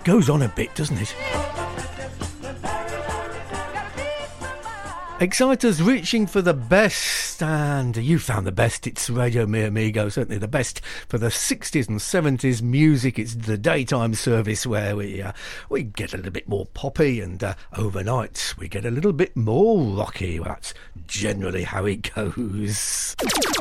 goes on a bit, doesn't it? Exciters reaching for the best, and you found the best. It's Radio Mi Amigo, certainly the best for the 60s and 70s music. It's the daytime service where we get a little bit more poppy, and overnight we get a little bit more rocky. That's generally how it goes.